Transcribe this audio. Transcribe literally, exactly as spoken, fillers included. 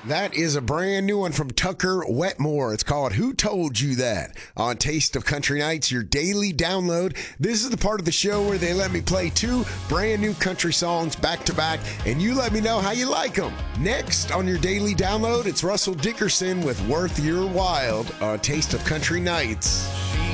That is a brand new one from Tucker Wetmore. It's called Who Told You That? On Taste of Country Nights, your daily download. This is the part of the show where they let me play two brand new country songs back to back, and you let me know how you like them. Next on your daily download, it's Russell Dickerson with Worth Your While on Taste of Country Nights.